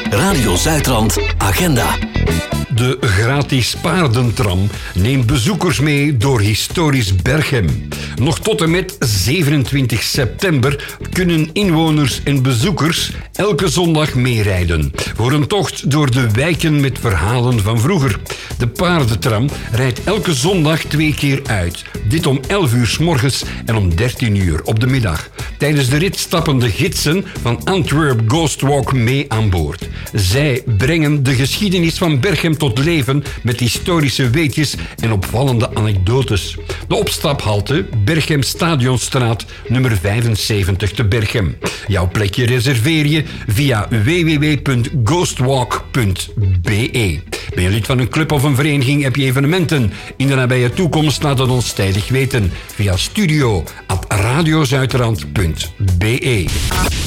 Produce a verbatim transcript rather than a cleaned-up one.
Radio Zuidrand Agenda. De gratis paardentram neemt bezoekers mee door historisch Berchem. Nog tot en met zevenentwintig september kunnen inwoners en bezoekers elke zondag meerijden voor een tocht door de wijken met verhalen van vroeger. De paardentram rijdt elke zondag twee keer uit. Dit om elf uur 's morgens en om dertien uur op de middag. Tijdens de rit stappen de gidsen van Antwerp Ghost Walk mee aan boord. Zij brengen de geschiedenis van Berchem tot leven met historische weetjes en opvallende anekdotes. De opstaphalte Berchem Stadionstraat nummer vijfenzeventig te Berchem. Jouw plekje reserveer je via w w w punt ghostwalk punt b e. Ben je lid van een club of een vereniging, heb je evenementen in de nabije toekomst, laat het ons tijdig weten via studio at radiozuidrand punt b e.